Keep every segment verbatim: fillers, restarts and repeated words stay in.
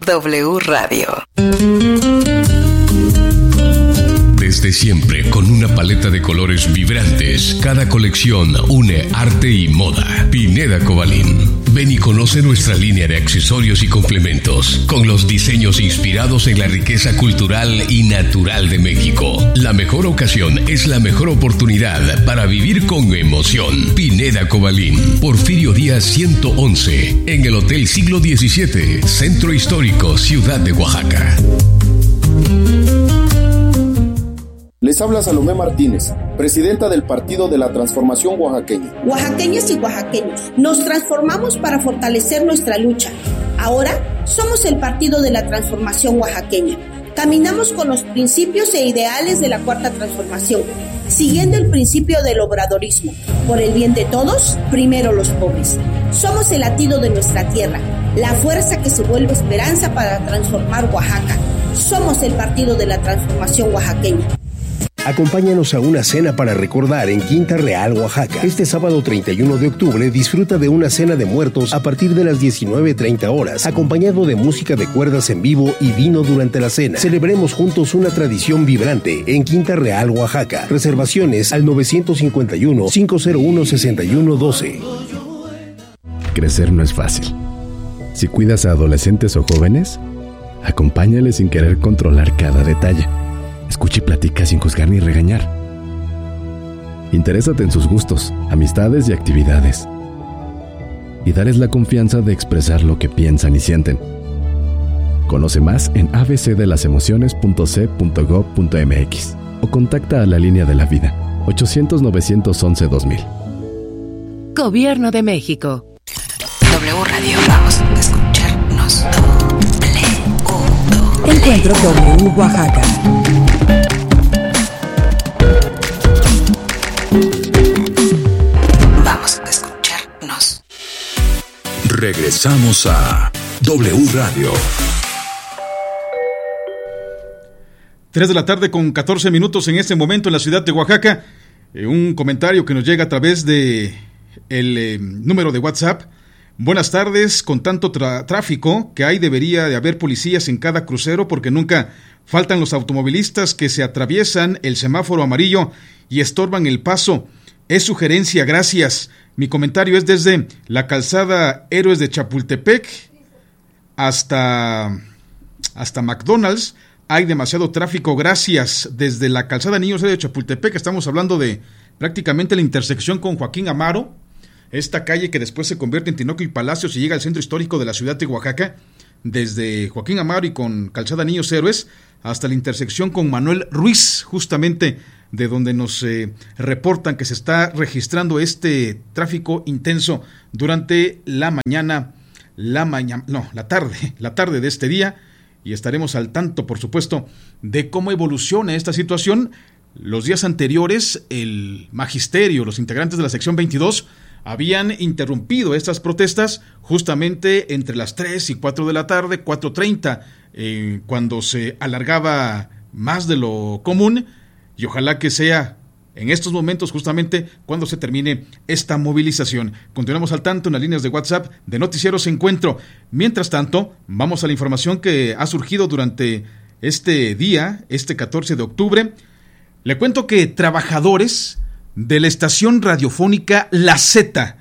W Radio. Desde siempre, con una paleta de colores vibrantes, cada colección une arte y moda. Pineda Cobalín. Ven y conoce nuestra línea de accesorios y complementos, con los diseños inspirados en la riqueza cultural y natural de México. La mejor ocasión es la mejor oportunidad para vivir con emoción. Pineda Cobalín, Porfirio Díaz ciento once, en el Hotel Siglo diecisiete, Centro Histórico, Ciudad de Oaxaca. Les habla Salomé Martínez, presidenta del Partido de la Transformación Oaxaqueña. Oaxaqueñas y oaxaqueños, nos transformamos para fortalecer nuestra lucha. Ahora somos el Partido de la Transformación Oaxaqueña. Caminamos con los principios e ideales de la Cuarta Transformación, siguiendo el principio del obradorismo. Por el bien de todos, primero los pobres. Somos el latido de nuestra tierra, la fuerza que se vuelve esperanza para transformar Oaxaca. Somos el Partido de la Transformación Oaxaqueña. Acompáñanos a una cena para recordar en Quinta Real, Oaxaca. Este sábado treinta y uno de octubre disfruta de una cena de muertos a partir de las diecinueve treinta horas, acompañado de música de cuerdas en vivo y vino durante la cena. Celebremos juntos una tradición vibrante en Quinta Real, Oaxaca. Reservaciones al nueve cinco uno, cinco cero uno, seis uno uno dos. Crecer no es fácil. Si cuidas a adolescentes o jóvenes, acompáñales sin querer controlar cada detalle. Escucha y platica sin juzgar ni regañar. Interésate en sus gustos, amistades y actividades. Y dales la confianza de expresar lo que piensan y sienten. Conoce más en a b c de las emociones punto c punto gob punto m x o contacta a la línea de la vida ochocientos, novecientos once, dos mil. Gobierno de México. W Radio, vamos a escucharnos. W. Encuentro W Oaxaca. Vamos a escucharnos. Regresamos a W Radio. Tres de la tarde con catorce minutos en este momento en la ciudad de Oaxaca. Eh, un comentario que nos llega a través de el eh, número de WhatsApp. Buenas tardes, con tanto tra- tráfico que hay debería de haber policías en cada crucero porque nunca faltan los automovilistas que se atraviesan el semáforo amarillo y estorban el paso. Es sugerencia, gracias. Mi comentario es desde la calzada Héroes de Chapultepec hasta, hasta McDonald's. Hay demasiado tráfico, gracias. Desde la calzada Niños Héroes de Chapultepec estamos hablando de prácticamente la intersección con Joaquín Amaro. Esta calle que después se convierte en Tinoco y Palacios y llega al centro histórico de la ciudad de Oaxaca, desde Joaquín Amaro y con Calzada Niños Héroes hasta la intersección con Manuel Ruiz, justamente de donde nos eh, reportan que se está registrando este tráfico intenso durante la mañana, la mañana, no, la tarde, la tarde de este día, y estaremos al tanto, por supuesto, de cómo evoluciona esta situación. Los días anteriores, el magisterio, los integrantes de la sección veintidós, habían interrumpido estas protestas justamente entre las tres y cuatro de la tarde, cuatro treinta, eh, cuando se alargaba más de lo común, y ojalá que sea en estos momentos justamente cuando se termine esta movilización. Continuamos al tanto en las líneas de WhatsApp de Noticieros Encuentro. Mientras tanto, vamos a la información que ha surgido durante este día, este catorce de octubre. Le cuento que trabajadores de la estación radiofónica La Z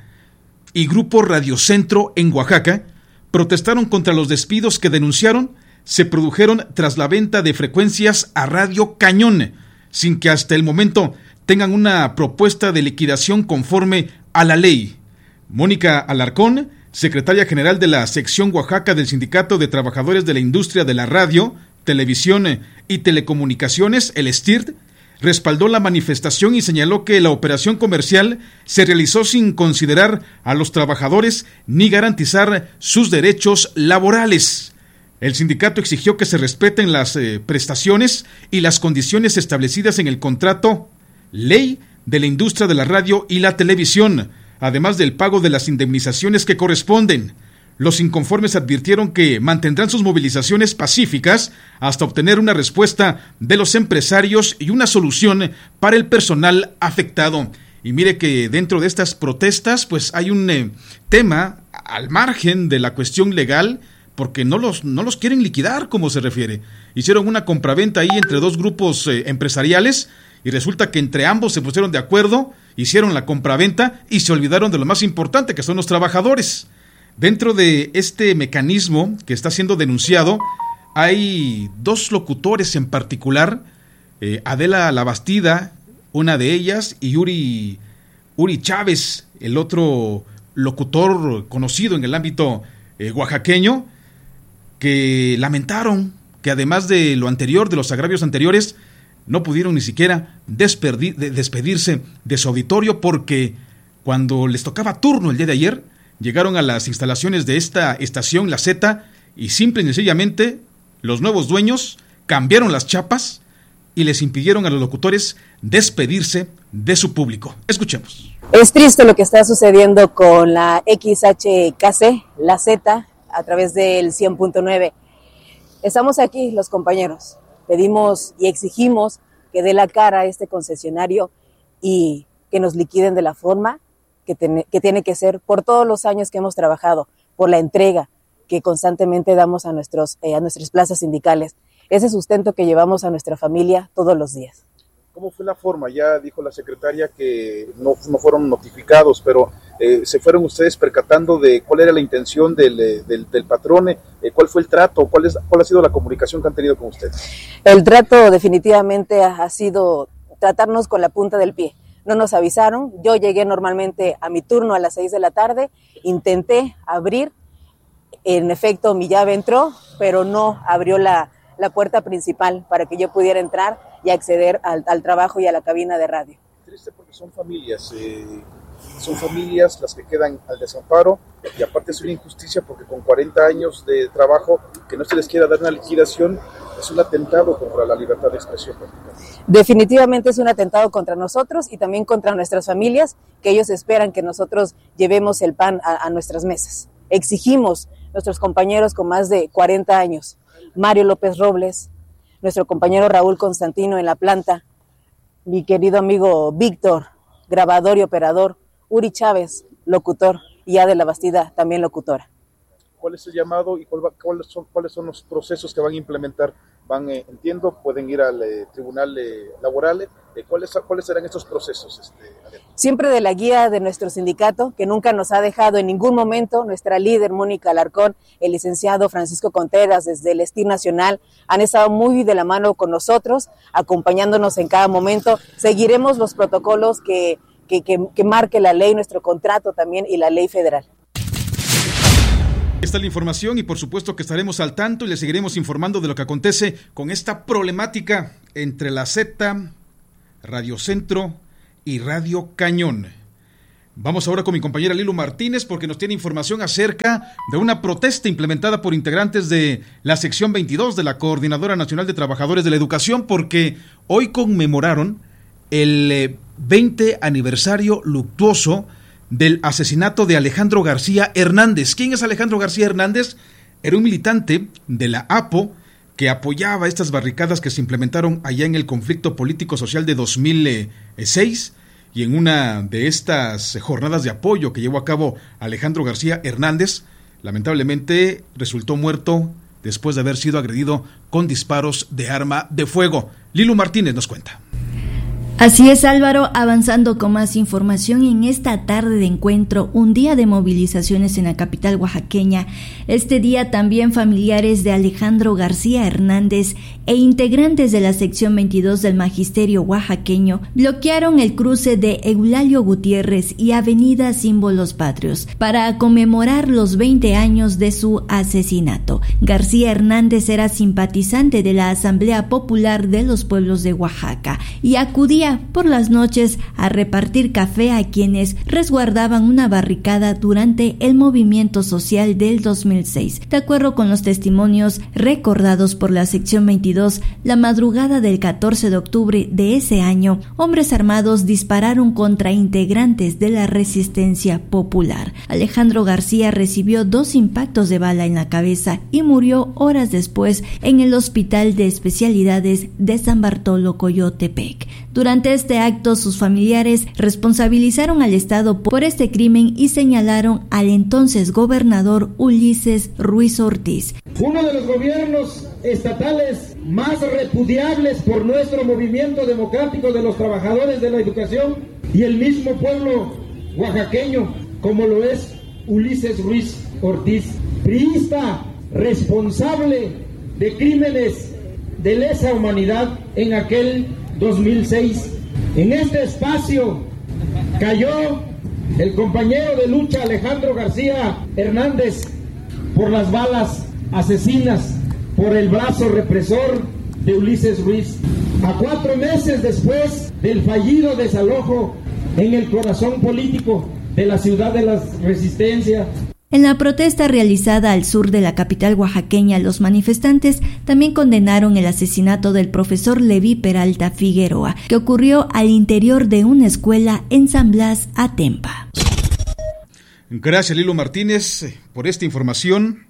y Grupo Radio Centro en Oaxaca protestaron contra los despidos que denunciaron se produjeron tras la venta de frecuencias a Radio Cañón, sin que hasta el momento tengan una propuesta de liquidación conforme a la ley. Mónica Alarcón, secretaria general de la sección Oaxaca del Sindicato de Trabajadores de la Industria de la Radio, Televisión y Telecomunicaciones, el S T I R T, respaldó la manifestación y señaló que la operación comercial se realizó sin considerar a los trabajadores ni garantizar sus derechos laborales. El sindicato exigió que se respeten las eh, prestaciones y las condiciones establecidas en el contrato Ley de la Industria de la Radio y la Televisión, además del pago de las indemnizaciones que corresponden. Los inconformes advirtieron que mantendrán sus movilizaciones pacíficas hasta obtener una respuesta de los empresarios y una solución para el personal afectado. Y mire que dentro de estas protestas pues hay un eh, tema al margen de la cuestión legal, porque no los, no los quieren liquidar, como se refiere. Hicieron una compraventa ahí entre dos grupos eh, empresariales y resulta que entre ambos se pusieron de acuerdo, hicieron la compraventa y se olvidaron de lo más importante, que son los trabajadores. Dentro de este mecanismo que está siendo denunciado, hay dos locutores en particular, eh, Adela Labastida, una de ellas, y Uri, Uri Chávez, el otro locutor conocido en el ámbito eh, oaxaqueño, que lamentaron que además de lo anterior, de los agravios anteriores, no pudieron ni siquiera despedir, de, despedirse de su auditorio, porque cuando les tocaba turno el día de ayer, llegaron a las instalaciones de esta estación, La Z, y simple y sencillamente los nuevos dueños cambiaron las chapas y les impidieron a los locutores despedirse de su público. Escuchemos. Es triste lo que está sucediendo con la X H K C, La Z, a través del cien punto nueve. Estamos aquí los compañeros, pedimos y exigimos que dé la cara a este concesionario y que nos liquiden de la forma que, ten, que tiene que ser, por todos los años que hemos trabajado, por la entrega que constantemente damos a, nuestros, eh, a nuestras plazas sindicales, ese sustento que llevamos a nuestra familia todos los días. ¿Cómo fue la forma? Ya dijo la secretaria que no, no fueron notificados, pero eh, ¿se fueron ustedes percatando de cuál era la intención del, del, del patrón? Eh, ¿Cuál fue el trato? ¿Cuál, es, ¿Cuál ha sido la comunicación que han tenido con ustedes? El trato definitivamente ha sido tratarnos con la punta del pie. No nos avisaron, yo llegué normalmente a mi turno a las seis de la tarde, intenté abrir, en efecto mi llave entró, pero no abrió la, la puerta principal para que yo pudiera entrar y acceder al, al trabajo y a la cabina de radio. Triste porque son familias, eh, son familias las que quedan al desamparo, y aparte es una injusticia porque con cuarenta años de trabajo que no se les quiera dar una liquidación es un atentado contra la libertad de expresión. Definitivamente es un atentado contra nosotros y también contra nuestras familias, que ellos esperan que nosotros llevemos el pan a, a nuestras mesas. Exigimos nuestros compañeros con más de cuarenta años, Mario López Robles, nuestro compañero Raúl Constantino en la planta, mi querido amigo Víctor, grabador y operador, Uri Chávez, locutor, y Adela Labastida, también locutora. ¿Cuál es el llamado y cuál va, cuáles, son, cuáles son los procesos que van a implementar? Van, eh, entiendo, pueden ir al eh, tribunal eh, laboral. Eh, ¿cuáles, ¿Cuáles serán estos procesos? Este, Siempre de la guía de nuestro sindicato, que nunca nos ha dejado en ningún momento, nuestra líder Mónica Alarcón, el licenciado Francisco Contreras desde el Estir Nacional, han estado muy de la mano con nosotros, acompañándonos en cada momento. Seguiremos los protocolos que, que, que, que marque la ley, nuestro contrato también y la ley federal. Esta es la información y por supuesto que estaremos al tanto y le seguiremos informando de lo que acontece con esta problemática entre la Z, Radio Centro y Radio Cañón. Vamos ahora con mi compañera Lilu Martínez porque nos tiene información acerca de una protesta implementada por integrantes de la sección veintidós de la Coordinadora Nacional de Trabajadores de la Educación, porque hoy conmemoraron el veinte aniversario luctuoso del asesinato de Alejandro García Hernández. ¿Quién es Alejandro García Hernández? Era un militante de la A P O que apoyaba estas barricadas que se implementaron allá en el conflicto político-social de dos mil seis, y en una de estas jornadas de apoyo que llevó a cabo Alejandro García Hernández, lamentablemente resultó muerto después de haber sido agredido con disparos de arma de fuego. Lilu Martínez nos cuenta. Así es, Álvaro, avanzando con más información en esta tarde de encuentro, un día de movilizaciones en la capital oaxaqueña. Este día también familiares de Alejandro García Hernández e integrantes de la sección veintidós del Magisterio oaxaqueño bloquearon el cruce de Eulalio Gutiérrez y Avenida Símbolos Patrios para conmemorar los veinte años de su asesinato. García Hernández era simpatizante de la Asamblea Popular de los Pueblos de Oaxaca y acudía por las noches a repartir café a quienes resguardaban una barricada durante el movimiento social del dos mil seis. De acuerdo con los testimonios recordados por la sección veintidós, la madrugada del catorce de octubre de ese año, hombres armados dispararon contra integrantes de la Resistencia Popular. Alejandro García recibió dos impactos de bala en la cabeza y murió horas después en el Hospital de Especialidades de San Bartolo Coyotepec. Durante este acto, sus familiares responsabilizaron al Estado por este crimen y señalaron al entonces gobernador Ulises Ruiz Ortiz. Uno de los gobiernos estatales más repudiables por nuestro movimiento democrático de los trabajadores de la educación y el mismo pueblo oaxaqueño, como lo es Ulises Ruiz Ortiz, priista responsable de crímenes de lesa humanidad en aquel dos mil seis. En este espacio cayó el compañero de lucha Alejandro García Hernández por las balas asesinas, por el brazo represor de Ulises Ruiz. A cuatro meses después del fallido desalojo en el corazón político de la ciudad de la Resistencia. En la protesta realizada al sur de la capital oaxaqueña, los manifestantes también condenaron el asesinato del profesor Leví Peralta Figueroa, que ocurrió al interior de una escuela en San Blas, Atempa. Gracias, Lilo Martínez, por esta información.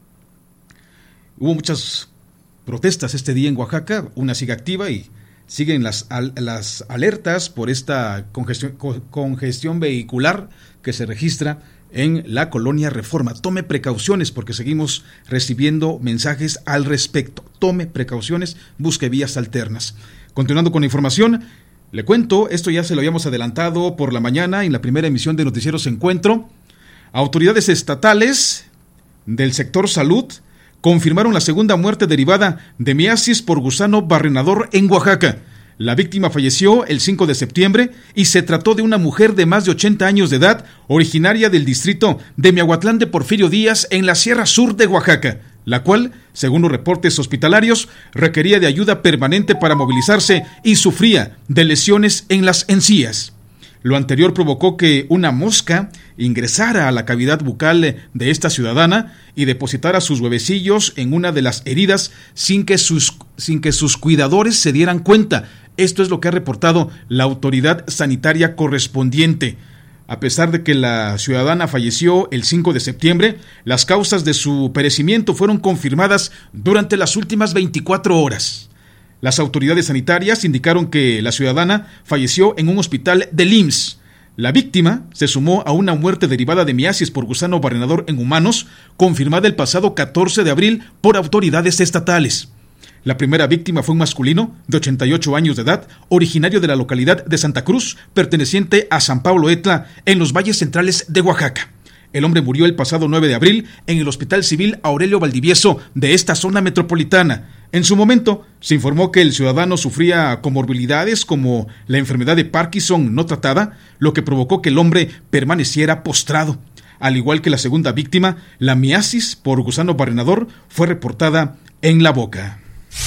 Hubo muchas protestas este día en Oaxaca, una sigue activa y siguen las, al, las alertas por esta congestión, congestión vehicular que se registra en la colonia Reforma. Tome precauciones porque seguimos recibiendo mensajes al respecto. Tome precauciones, busque vías alternas. Continuando con la información, le cuento, esto ya se lo habíamos adelantado por la mañana en la primera emisión de Noticieros Encuentro. Autoridades estatales del sector salud confirmaron la segunda muerte derivada de miasis por gusano barrenador en Oaxaca. La víctima falleció el cinco de septiembre y se trató de una mujer de más de ochenta años de edad, originaria del distrito de Miahuatlán de Porfirio Díaz en la Sierra Sur de Oaxaca, la cual, según los reportes hospitalarios, requería de ayuda permanente para movilizarse y sufría de lesiones en las encías. Lo anterior provocó que una mosca ingresara a la cavidad bucal de esta ciudadana y depositara sus huevecillos en una de las heridas sin que sus, sin que sus cuidadores se dieran cuenta. Esto es lo que ha reportado la autoridad sanitaria correspondiente. A pesar de que la ciudadana falleció el cinco de septiembre, las causas de su perecimiento fueron confirmadas durante las últimas veinticuatro horas. Las autoridades sanitarias indicaron que la ciudadana falleció en un hospital del I M S S. La víctima se sumó a una muerte derivada de miasis por gusano barrenador en humanos, confirmada el pasado catorce de abril por autoridades estatales. La primera víctima fue un masculino de ochenta y ocho años de edad, originario de la localidad de Santa Cruz, perteneciente a San Pablo Etla, en los valles centrales de Oaxaca. El hombre murió el pasado nueve de abril en el Hospital Civil Aurelio Valdivieso de esta zona metropolitana. En su momento, se informó que el ciudadano sufría comorbilidades como la enfermedad de Parkinson no tratada, lo que provocó que el hombre permaneciera postrado. Al igual que la segunda víctima, la miasis por gusano barrenador fue reportada en la boca.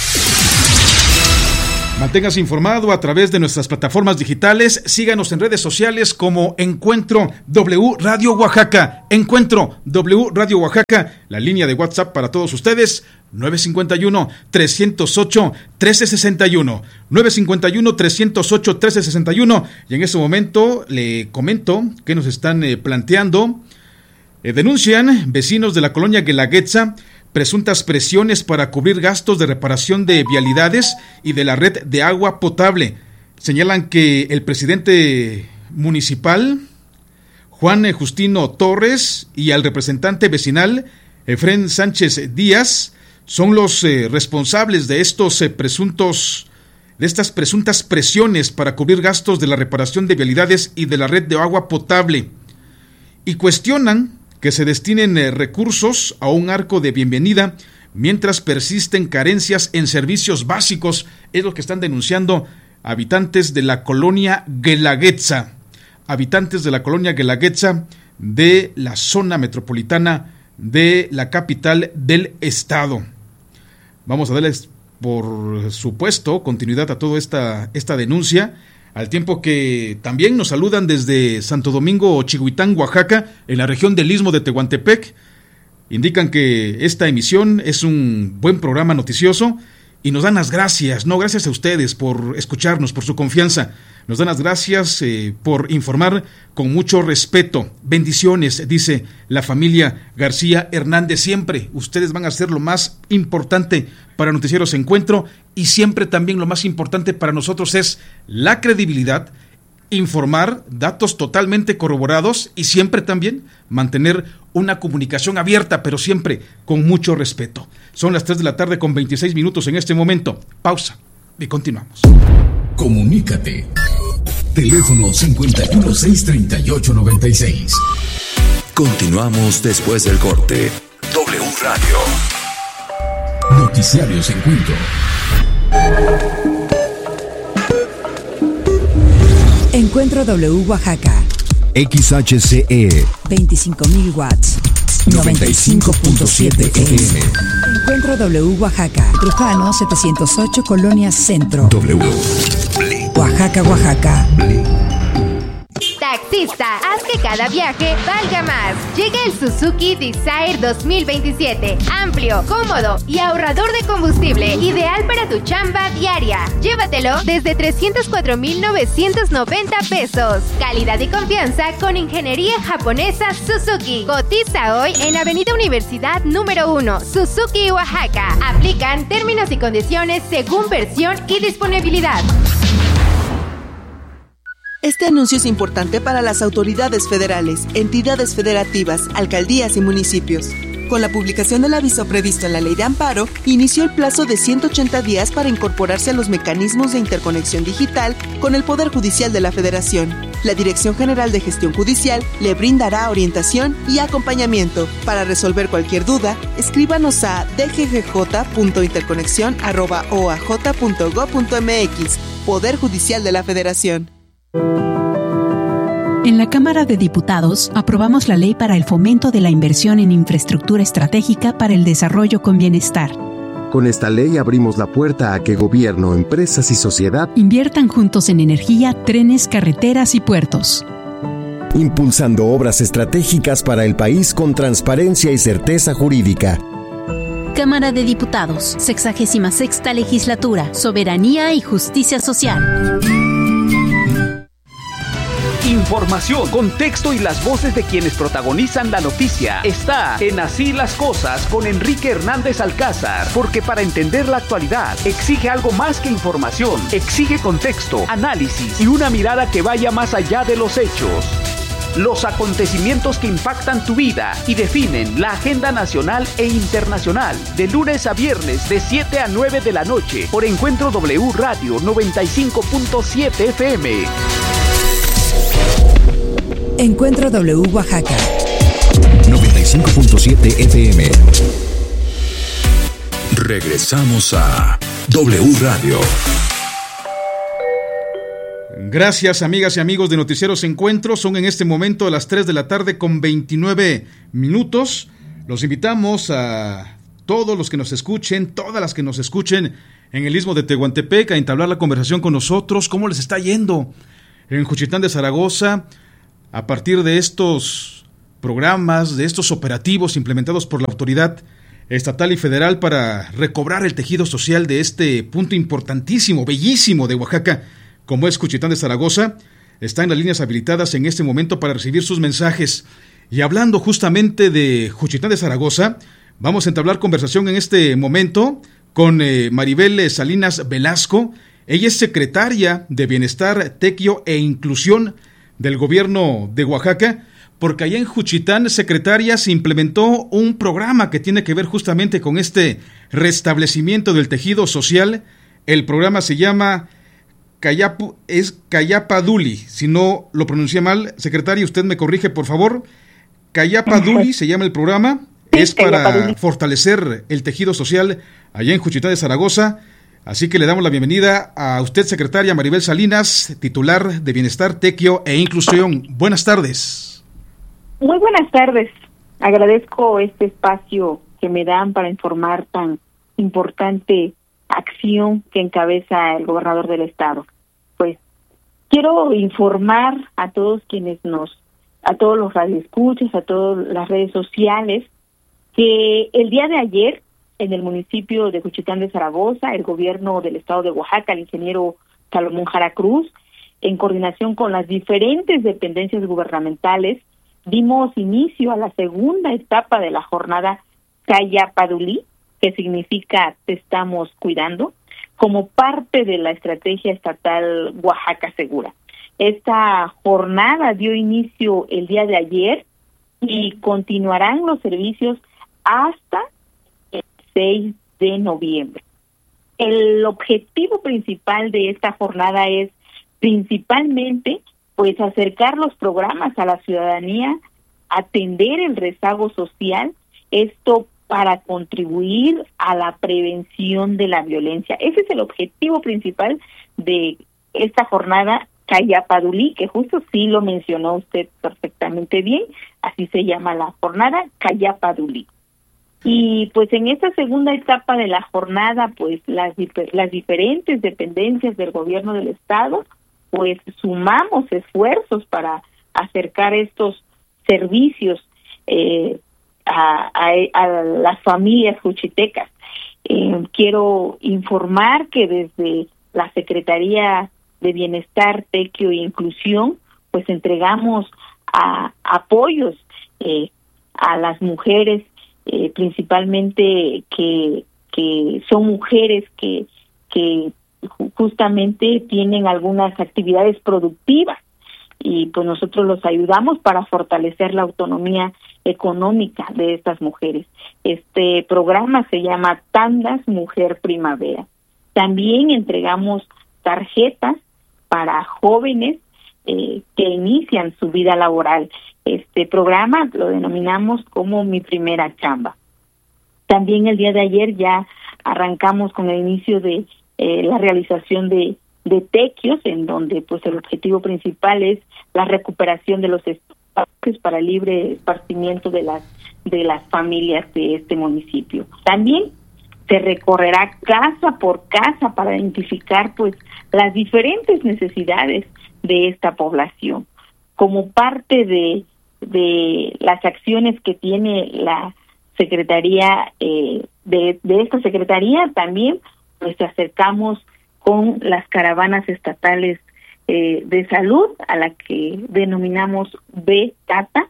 Manténgase informado a través de nuestras plataformas digitales. Síganos en redes sociales como Encuentro W Radio Oaxaca. Encuentro W Radio Oaxaca. La línea de WhatsApp para todos ustedes, nueve cinco uno, tres cero ocho, uno tres seis uno. nueve cinco uno, tres cero ocho, uno tres seis uno. Y en este momento le comento que nos están eh, planteando. Eh, denuncian vecinos de la colonia Guelaguetza presuntas presiones para cubrir gastos de reparación de vialidades y de la red de agua potable. Señalan que el presidente municipal, Juan Justino Torres, y al representante vecinal, Efrén Sánchez Díaz, son los eh, responsables de estos eh, presuntos, de estas presuntas presiones para cubrir gastos de la reparación de vialidades y de la red de agua potable. Y cuestionan que se destinen eh, recursos a un arco de bienvenida mientras persisten carencias en servicios básicos, es lo que están denunciando habitantes de la colonia Guelaguetza, habitantes de la colonia Guelaguetza de la zona metropolitana de la capital del estado. Vamos a darles, por supuesto, continuidad a toda esta, esta denuncia, al tiempo que también nos saludan desde Santo Domingo, Chihuitán, Oaxaca, en la región del Istmo de Tehuantepec. Indican que esta emisión es un buen programa noticioso y nos dan las gracias, no, gracias a ustedes por escucharnos, por su confianza. Nos dan las gracias eh, por informar con mucho respeto. Bendiciones, dice la familia García Hernández. Siempre ustedes van a ser lo más importante para Noticieros Encuentro, y siempre también lo más importante para nosotros es la credibilidad, informar datos totalmente corroborados y siempre también mantener una comunicación abierta, pero siempre con mucho respeto. Son las tres de la tarde con veintiséis minutos en este momento. Pausa y continuamos. Comunícate. Teléfono cincuenta y uno, seiscientos treinta y ocho, noventa y seis. Continuamos después del corte. W Radio. Noticiarios Encuentro. Encuentro W Oaxaca. X H C E. veinticinco mil watts. noventa y cinco punto siete F M. Encuentro W Oaxaca. Trujano setecientos ocho, Colonia Centro. W. Oaxaca, Oaxaca. Taxista, haz que cada viaje valga más. Llega el Suzuki Desire dos mil veintisiete. Amplio, cómodo y ahorrador de combustible. Ideal para tu chamba diaria. Llévatelo desde trescientos cuatro mil novecientos noventa pesos. Calidad y confianza con ingeniería japonesa Suzuki. Cotiza hoy en Avenida Universidad número uno, Suzuki, Oaxaca. Aplican términos y condiciones según versión y disponibilidad. Este anuncio es importante para las autoridades federales, entidades federativas, alcaldías y municipios. Con la publicación del aviso previsto en la Ley de Amparo, inició el plazo de ciento ochenta días para incorporarse a los mecanismos de interconexión digital con el Poder Judicial de la Federación. La Dirección General de Gestión Judicial le brindará orientación y acompañamiento. Para resolver cualquier duda, escríbanos a d g g j punto interconexión arroba o a j punto gob punto m x. Poder Judicial de la Federación. En la Cámara de Diputados aprobamos la Ley para el Fomento de la Inversión en Infraestructura Estratégica para el Desarrollo con Bienestar. Con esta ley abrimos la puerta a que gobierno, empresas y sociedad inviertan juntos en energía, trenes, carreteras y puertos, impulsando obras estratégicas para el país con transparencia y certeza jurídica. Cámara de Diputados, sexagésima sexta Legislatura, Soberanía y Justicia Social. Información, contexto y las voces de quienes protagonizan la noticia está en Así las Cosas con Enrique Hernández Alcázar, porque para entender la actualidad exige algo más que información, exige contexto, análisis y una mirada que vaya más allá de los hechos. Los acontecimientos que impactan tu vida y definen la agenda nacional e internacional, de lunes a viernes de siete a nueve de la noche por Encuentro W Radio noventa y cinco punto siete F M. Encuentro W Oaxaca. noventa y cinco punto siete F M. Regresamos a W Radio. Gracias, amigas y amigos de Noticieros Encuentro. Son en este momento las tres de la tarde con veintinueve minutos. Los invitamos a todos los que nos escuchen, todas las que nos escuchen en el Istmo de Tehuantepec a entablar la conversación con nosotros. ¿Cómo les está yendo en Juchitán de Zaragoza? A partir de estos programas, de estos operativos implementados por la autoridad estatal y federal para recobrar el tejido social de este punto importantísimo, bellísimo de Oaxaca, como es Juchitán de Zaragoza, está en las líneas habilitadas en este momento para recibir sus mensajes. Y hablando justamente de Juchitán de Zaragoza, vamos a entablar conversación en este momento con eh, Maribel Salinas Velasco. Ella es secretaria de Bienestar, Tequio e Inclusión del gobierno de Oaxaca, porque allá en Juchitán, secretaria, se implementó un programa que tiene que ver justamente con este restablecimiento del tejido social. El programa se llama Cayapu, es Cayapaduli, si no lo pronuncié mal, secretaria, usted me corrige, por favor. Cayapaduli se llama el programa, sí, es para fortalecer el tejido social allá en Juchitán de Zaragoza. Así que le damos la bienvenida a usted, secretaria Maribel Salinas, titular de Bienestar, Tequio e Inclusión. Buenas tardes. Muy buenas tardes. Agradezco este espacio que me dan para informar tan importante acción que encabeza el gobernador del estado. Pues quiero informar a todos quienes nos, a todos los radioescuchas, a todas las redes sociales, que el día de ayer en el municipio de Juchitán de Zaragoza, el gobierno del estado de Oaxaca, el ingeniero Salomón Jara Cruz, en coordinación con las diferentes dependencias gubernamentales, dimos inicio a la segunda etapa de la jornada Cayapadulí, que significa Te estamos cuidando, como parte de la estrategia estatal Oaxaca Segura. Esta jornada dio inicio el día de ayer y continuarán los servicios hasta el seis de noviembre. El objetivo principal de esta jornada es principalmente pues acercar los programas a la ciudadanía, atender el rezago social, esto para contribuir a la prevención de la violencia. Ese es el objetivo principal de esta jornada Cayapadulí, que justo sí lo mencionó usted perfectamente bien, así se llama la jornada Cayapadulí. Y pues en esta segunda etapa de la jornada, pues las, las diferentes dependencias del gobierno del estado, pues sumamos esfuerzos para acercar estos servicios eh, a, a, a las familias juchitecas. Eh, quiero informar que desde la Secretaría de Bienestar, Tequio e Inclusión, pues entregamos a, apoyos eh, a las mujeres, eh, principalmente que que son mujeres que que justamente tienen algunas actividades productivas, y pues nosotros los ayudamos para fortalecer la autonomía económica de estas mujeres. Este programa se llama Tandas Mujer Primavera. También entregamos tarjetas para jóvenes eh, que inician su vida laboral. Este programa lo denominamos como Mi Primera Chamba. También el día de ayer ya arrancamos con el inicio de eh, la realización de, de tequios, en donde pues el objetivo principal es la recuperación de los espacios para el libre esparcimiento de las de las familias de este municipio. También se recorrerá casa por casa para identificar pues las diferentes necesidades de esta población. Como parte de, de las acciones que tiene la Secretaría, eh, de, de esta Secretaría, también pues acercamos con las caravanas estatales eh, de salud, a la que denominamos B-Cata,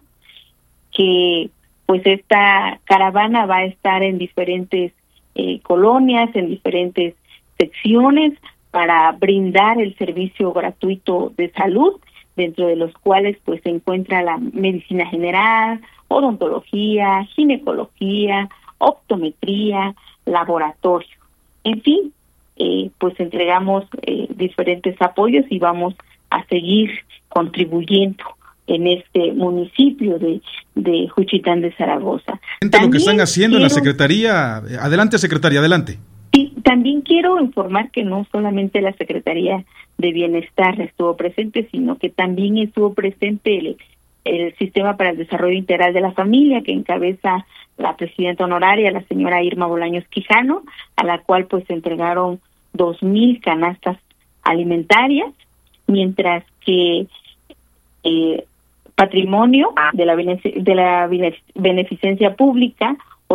que pues esta caravana va a estar en diferentes eh, colonias, en diferentes secciones, para brindar el servicio gratuito de salud, dentro de los cuales pues se encuentra la medicina general, odontología, ginecología, optometría, laboratorio. En fin, eh, pues entregamos eh, diferentes apoyos y vamos a seguir contribuyendo en este municipio de, de Juchitán de Zaragoza. También lo que están haciendo quiero, en la Secretaría. Adelante, Secretaria, adelante. Sí, también quiero informar que no solamente la Secretaría de Bienestar estuvo presente, sino que también estuvo presente el, el Sistema para el Desarrollo Integral de la Familia, que encabeza la presidenta honoraria, la señora Irma Bolaños Quijano, a la cual pues se entregaron dos mil canastas alimentarias, mientras que eh, Patrimonio de la, de la Beneficencia Pública